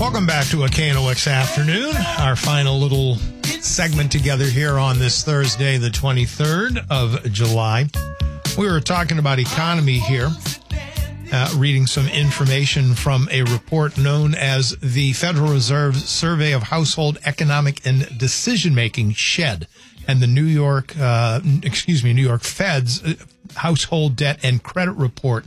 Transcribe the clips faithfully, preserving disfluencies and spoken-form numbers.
Welcome back to a K N O X Afternoon, our final little segment together here on this Thursday, the twenty-third of July. We were talking about economy here, uh, reading some information from a report known as the Federal Reserve's Survey of Household Economic and Decision-Making, SHED, and the New York, uh, excuse me, New York Fed's Household Debt and Credit Report.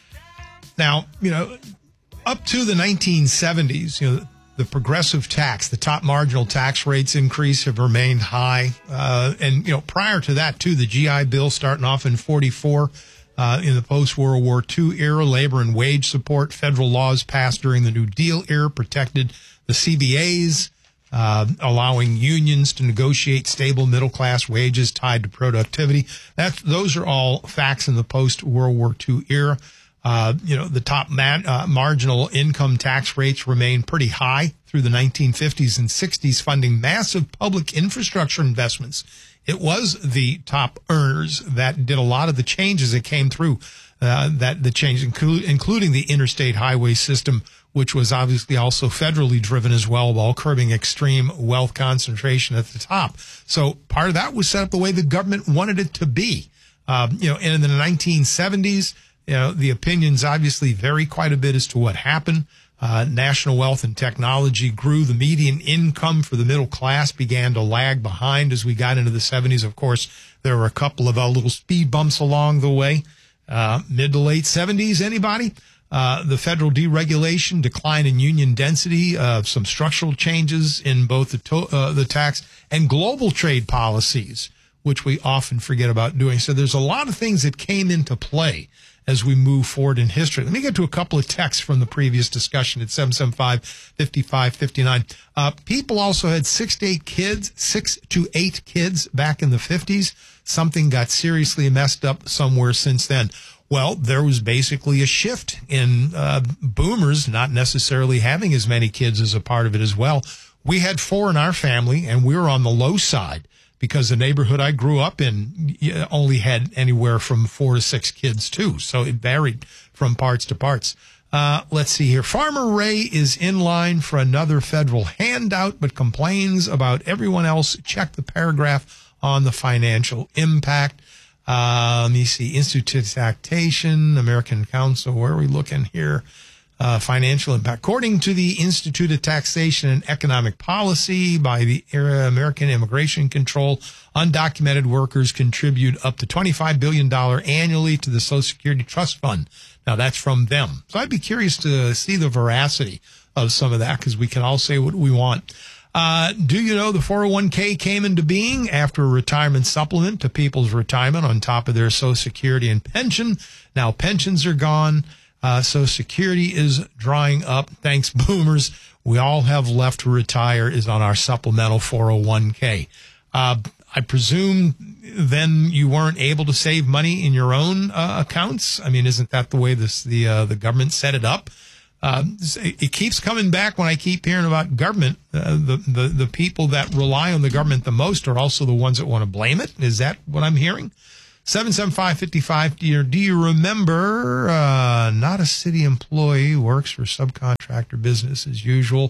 Now, you know, up to the nineteen seventies, you know, the progressive tax, the top marginal tax rates increase have remained high. Uh, and, you know, prior to that, too, the G I Bill starting off in forty-four, uh, in the post-World War Two era, labor and wage support, federal laws passed during the New Deal era protected the C B As, uh, allowing unions to negotiate stable middle-class wages tied to productivity. That, those are all facts in the post-World War Two era. Uh, you know, the top ma- uh, marginal income tax rates remain pretty high through the nineteen fifties and sixties, funding massive public infrastructure investments. It was the top earners that did a lot of the changes that came through, uh, that the change, inclu- including the interstate highway system, which was obviously also federally driven as well, while curbing extreme wealth concentration at the top. So part of that was set up the way the government wanted it to be. Uh, you know, and in the nineteen seventies, you know, the opinions obviously vary quite a bit as to what happened. Uh, national wealth and technology grew. The median income for the middle class began to lag behind as we got into the seventies. Of course, there were a couple of uh, little speed bumps along the way. Uh, mid to late seventies, anybody? Uh, the federal deregulation, decline in union density, uh, some structural changes in both the, to- uh, the tax and global trade policies, which we often forget about doing. So there's a lot of things that came into play as we move forward in history. Let me get to a couple of texts from the previous discussion at seven seven five, five five five nine. Uh, people also had six to eight kids, six to eight kids back in the fifties. Something got seriously messed up somewhere since then. Well, there was basically a shift in uh, boomers not necessarily having as many kids as a part of it as well. We had four in our family, and we were on the low side, because the neighborhood I grew up in only had anywhere from four to six kids, too. So it varied from parts to parts. Uh, let's see here. Farmer Ray is in line for another federal handout, but complains about everyone else. Check the paragraph on the financial impact. Uh, let me see. Institute of Taxation, American Council. Where are we looking here? Uh, financial impact. According to the Institute of Taxation and Economic Policy by the American Immigration Control, undocumented workers contribute up to twenty-five billion dollars annually to the Social Security Trust Fund. Now, that's from them. So I'd be curious to see the veracity of some of that, because we can all say what we want. Uh, do you know the four oh one k came into being after a retirement supplement to people's retirement on top of their Social Security and pension? Now pensions are gone. Uh, Social Security is drying up. Thanks, boomers. We all have left to retire is on our supplemental four oh one k. Uh, I presume then you weren't able to save money in your own uh, accounts. I mean, isn't that the way this the uh, the government set it up? Uh, it keeps coming back when I keep hearing about government. Uh, the, the the people that rely on the government the most are also the ones that want to blame it. Is that what I'm hearing? seven seven five, five five, do you, do you remember, uh, not a city employee, works for subcontractor business as usual.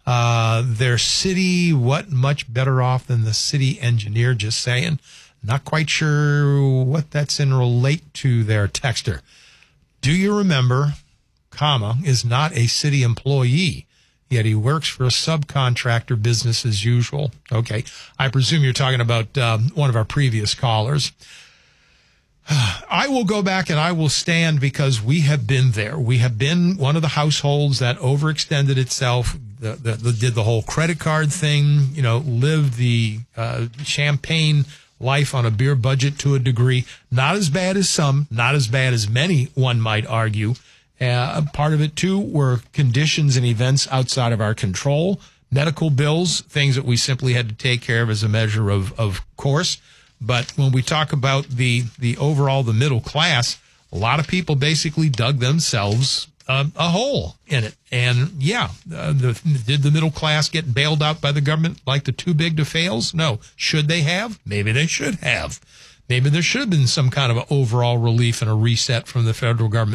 Uh, their city, what much better off than the city engineer, just saying. Not quite sure what that's in relate to their texter. Do you remember, comma, is not a city employee, yet he works for a subcontractor business as usual. Okay. I presume you're talking about, um, one of our previous callers. I will go back and I will stand, because we have been there. We have been one of the households that overextended itself, the, the, the, did the whole credit card thing, you know, lived the uh, champagne life on a beer budget to a degree. Not as bad as some, not as bad as many, one might argue. Uh, part of it, too, were conditions and events outside of our control, medical bills, things that we simply had to take care of as a measure of, of course. But when we talk about the, the overall, the middle class, a lot of people basically dug themselves uh, a hole in it. And yeah, uh, the, did the middle class get bailed out by the government like the too big to fails? No. Should they have? Maybe they should have. Maybe there should have been some kind of an overall relief and a reset from the federal government.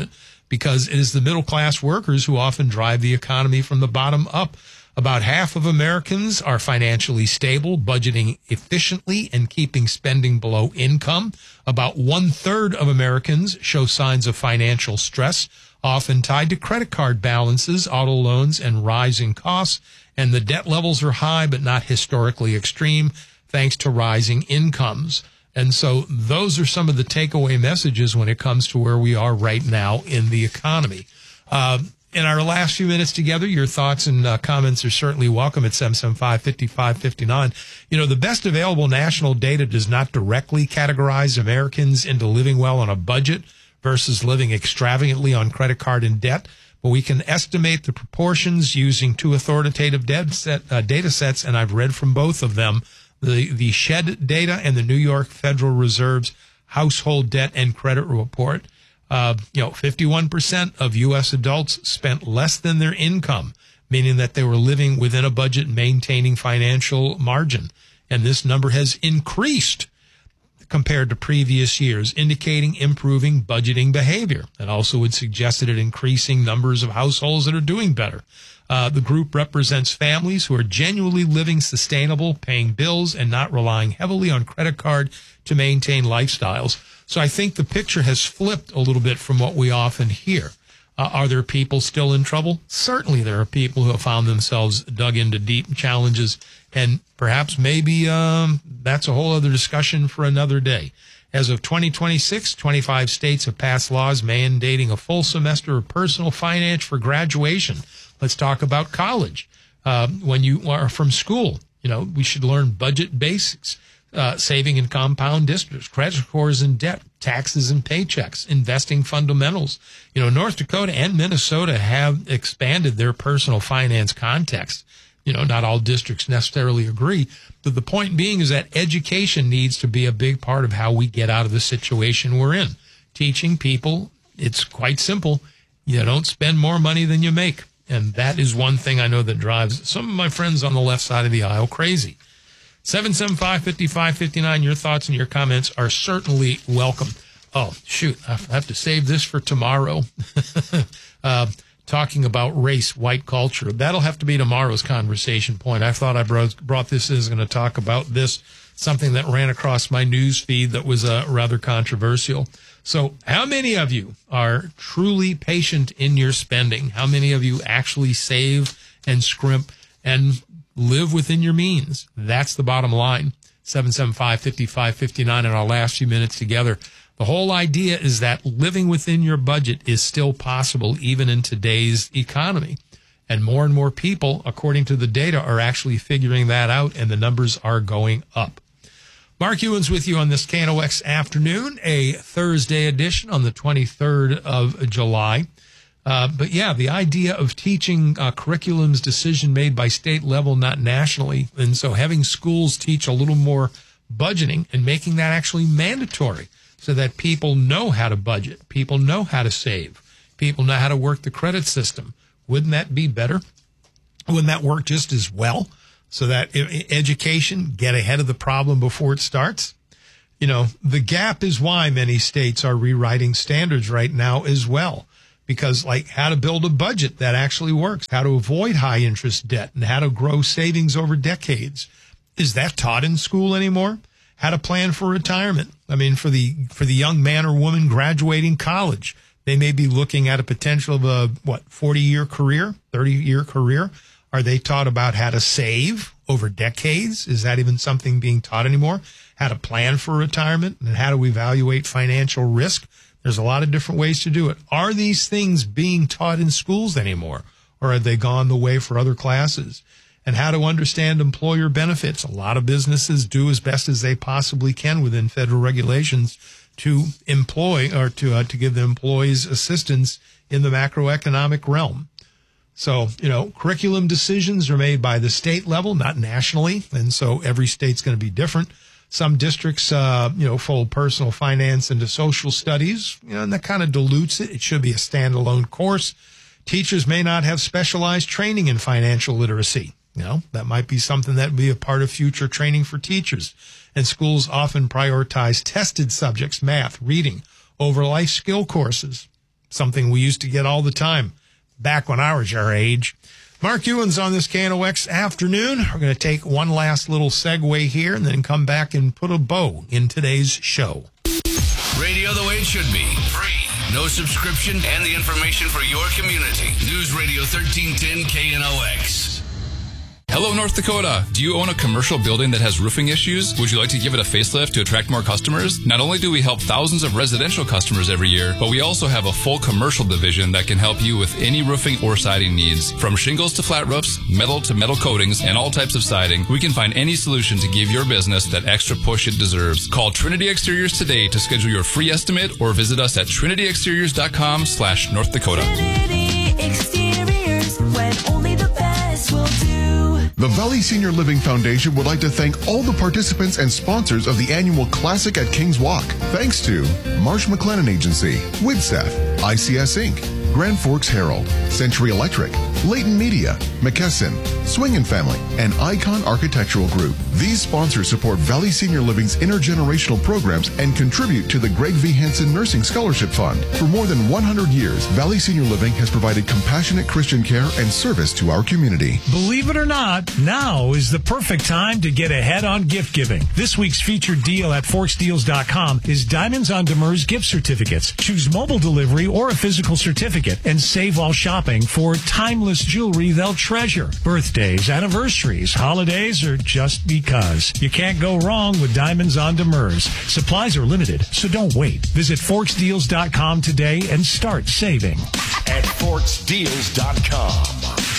because it is the middle-class workers who often drive the economy from the bottom up. About half of Americans are financially stable, budgeting efficiently and keeping spending below income. About one-third of Americans show signs of financial stress, often tied to credit card balances, auto loans, and rising costs. And the debt levels are high, but not historically extreme, thanks to rising incomes. And so those are some of the takeaway messages when it comes to where we are right now in the economy. Uh, in our last few minutes together, your thoughts and uh, comments are certainly welcome at seven seven five, five five five nine. You know, the best available national data does not directly categorize Americans into living well on a budget versus living extravagantly on credit card and debt. But we can estimate the proportions using two authoritative dead set, uh, data sets, and I've read from both of them, the, the SHED data and the New York Federal Reserve's Household Debt and Credit Report. Uh, you know, fifty-one percent of U S adults spent less than their income, meaning that they were living within a budget, maintaining financial margin. And this number has increased compared to previous years, indicating improving budgeting behavior. It also would suggest that increasing numbers of households that are doing better. Uh, the group represents families who are genuinely living sustainable, paying bills, and not relying heavily on credit card to maintain lifestyles. So I think the picture has flipped a little bit from what we often hear. Uh, are there people still in trouble? Certainly there are people who have found themselves dug into deep challenges, and perhaps maybe um, that's a whole other discussion for another day. As of twenty twenty-six, twenty-five states have passed laws mandating a full semester of personal finance for graduation. Let's talk about college. Uh, when you are from school, you know, we should learn budget basics. Uh, saving and compound interest, credit scores and debt, taxes and paychecks, investing fundamentals. You know, North Dakota and Minnesota have expanded their personal finance context. You know, not all districts necessarily agree, but the point being is that education needs to be a big part of how we get out of the situation we're in. Teaching people, it's quite simple. You don't spend more money than you make. And that is one thing I know that drives some of my friends on the left side of the aisle crazy. seven seven five, five five five nine. Your thoughts and your comments are certainly welcome. Oh, shoot. I have to save this for tomorrow. uh, talking about race, white culture. That'll have to be tomorrow's conversation point. I thought I brought, brought this in as going to talk about this, something that ran across my news feed that was uh, rather controversial. So how many of you are truly patient in your spending? How many of you actually save and scrimp and live within your means? That's the bottom line. seven seven five, five five five nine in our last few minutes together. The whole idea is that living within your budget is still possible even in today's economy. And more and more people, according to the data, are actually figuring that out, and the numbers are going up. Mark Ewens with you on this K N O X afternoon, a Thursday edition on the twenty-third of July. Uh, but yeah, the idea of teaching uh, curriculum's decision made by state level, not nationally. And so having schools teach a little more budgeting and making that actually mandatory so that people know how to budget, people know how to save, people know how to work the credit system. Wouldn't that be better? Wouldn't that work just as well? So that education get ahead of the problem before it starts? You know, the gap is why many states are rewriting standards right now as well. Because, like, how to build a budget that actually works, how to avoid high interest debt, and how to grow savings over decades. Is that taught in school anymore? How to plan for retirement. I mean, for the for the young man or woman graduating college, they may be looking at a potential of a, what, forty-year career, thirty-year career. Are they taught about how to save over decades? Is that even something being taught anymore? How to plan for retirement and how to evaluate financial risk. There's a lot of different ways to do it. Are these things being taught in schools anymore, or have they gone the way for other classes? And how to understand employer benefits. A lot of businesses do as best as they possibly can within federal regulations to employ or to uh, to give the employees assistance in the macroeconomic realm. So, you know, curriculum decisions are made by the state level, not nationally, and so every state's going to be different. Some districts, uh, you know, fold personal finance into social studies, you know, and that kind of dilutes it. It should be a standalone course. Teachers may not have specialized training in financial literacy. You know, that might be something that would be a part of future training for teachers. And schools often prioritize tested subjects, math, reading, over life skill courses. something we used to get all the time back when I was your age. Mark Ewan's on this K N O X afternoon. We're going to take one last little segue here and then come back and put a bow in today's show. Radio the way it should be. Free. No subscription and the information for your community. News Radio thirteen ten K N O X. Hello, North Dakota. Do you own a commercial building that has roofing issues? Would you like to give it a facelift to attract more customers? Not only do we help thousands of residential customers every year, but we also have a full commercial division that can help you with any roofing or siding needs. From shingles to flat roofs, metal to metal coatings, and all types of siding, we can find any solution to give your business that extra push it deserves. Call Trinity Exteriors today to schedule your free estimate or visit us at trinity exteriors dot com slash North Dakota. Trinity Exteriors, when only the best will do. The Valley Senior Living Foundation would like to thank all the participants and sponsors of the annual Classic at Kings Walk. Thanks to Marsh McLennan Agency, Widseth, I C S Incorporated, Grand Forks Herald, Century Electric, Leighton Media, McKesson, Swing and Family, and Icon Architectural Group. These sponsors support Valley Senior Living's intergenerational programs and contribute to the Greg V. Hansen Nursing Scholarship Fund. For more than one hundred years, Valley Senior Living has provided compassionate Christian care and service to our community. Believe it or not, now is the perfect time to get ahead on gift giving. This week's featured deal at forks deals dot com is Diamonds on Demers gift certificates. Choose mobile delivery or a physical certificate and save while shopping for timeless jewelry they'll treasure. Birthdays, anniversaries, holidays, or just because. You can't go wrong with Diamonds on Demers. Supplies are limited, so don't wait. Visit forks deals dot com today and start saving. At forks deals dot com.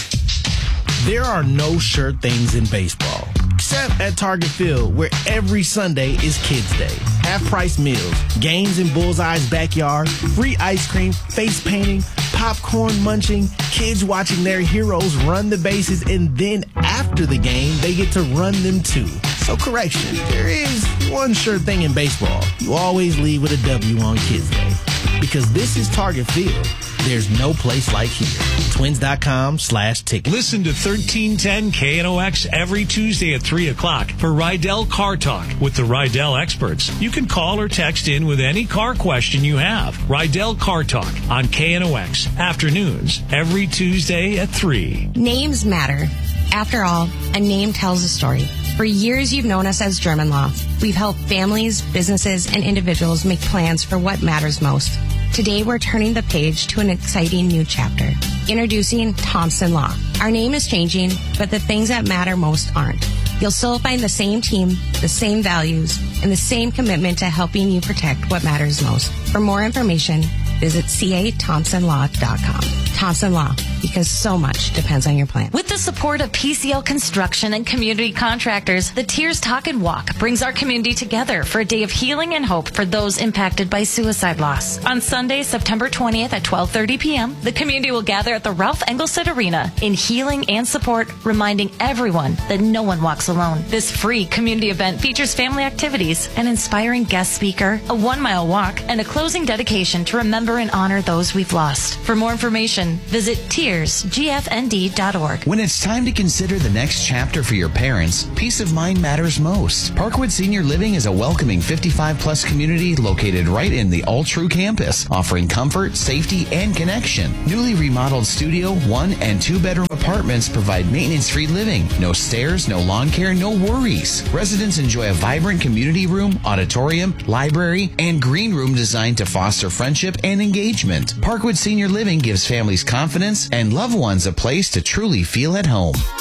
There are no sure things in baseball, except at Target Field, where every Sunday is Kids Day. Half-price meals, games in Bullseye's backyard, free ice cream, face painting, popcorn munching, kids watching their heroes run the bases, and then after the game, they get to run them too. So correction, there is one sure thing in baseball. You always leave with a W on Kids Day. Because this is Target Field. There's no place like here. Twins.com slash ticket. Listen to thirteen ten K N O X every Tuesday at three o'clock for Rydell Car Talk with the Rydell experts. You can call or text in with any car question you have. Rydell Car Talk on K N O X. Afternoons every Tuesday at three. Names matter. After all, a name tells a story. For years, you've known us as German Law. We've helped families, businesses, and individuals make plans for what matters most. Today, we're turning the page to an exciting new chapter. Introducing Thompson Law. Our name is changing, but the things that matter most aren't. You'll still find the same team, the same values, and the same commitment to helping you protect what matters most. For more information, visit c a thompson law dot com. Thompson Law, because so much depends on your plan. With the support of P C L Construction and community contractors, the Tears Talk and Walk brings our community together for a day of healing and hope for those impacted by suicide loss. On Sunday, September twentieth at twelve thirty p.m., the community will gather at the Ralph Engelstad Arena in healing and support, reminding everyone that no one walks alone. This free community event features family activities, an inspiring guest speaker, a one-mile walk, and a closing dedication to remember and honor those we've lost. For more information, visit tears g f n d dot org. When it's time to consider the next chapter for your parents, peace of mind matters most. Parkwood Senior Living is a welcoming fifty-five plus community located right in the All True campus, offering comfort, safety, and connection. Newly remodeled studio, one and two bedroom apartments provide maintenance-free living. No stairs, no lawn care, no worries. Residents enjoy a vibrant community room, auditorium, library, and green room designed to foster friendship and engagement. Parkwood Senior Living gives families confidence and loved ones a place to truly feel at home.